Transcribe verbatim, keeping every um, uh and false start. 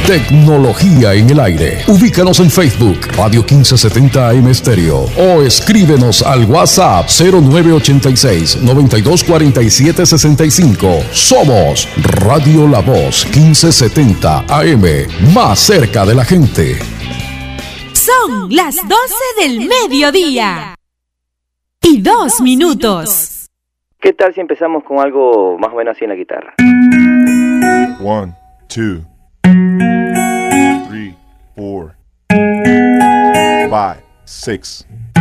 Tecnología en el aire. Ubícanos en Facebook, Radio quince setenta A M Estéreo, o escríbenos al WhatsApp cero nueve ochenta y seis, noventa y dos cuarenta y siete sesenta y cinco. Somos Radio La Voz quince setenta A M, más cerca de la gente. Son las doce del mediodía y dos minutos. ¿Qué tal si empezamos con algo más o menos así en la guitarra? One, two, three, four, five, six,